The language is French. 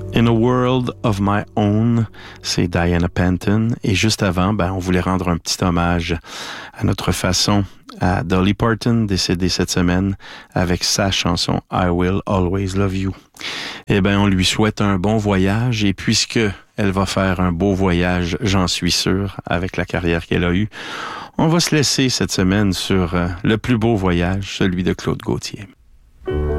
In a World of My Own, c'est Diana Penton. Et juste avant, on voulait rendre un petit hommage à notre façon à Dolly Parton, décédée cette semaine, avec sa chanson I Will Always Love You. On lui souhaite un bon voyage et puisque elle va faire un beau voyage, j'en suis sûr, avec la carrière qu'elle a eue, on va se laisser cette semaine sur le plus beau voyage, celui de Claude Gauthier.